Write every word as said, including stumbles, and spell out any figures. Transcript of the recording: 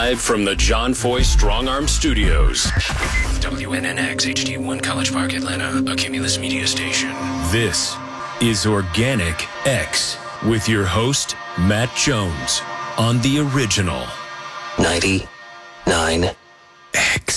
Live from the John Foy Strong Arm Studios. W N N X H D one College Park, Atlanta, a Cumulus media station. This is Organic X with your host, Matt Jones, on the original ninety-nine X.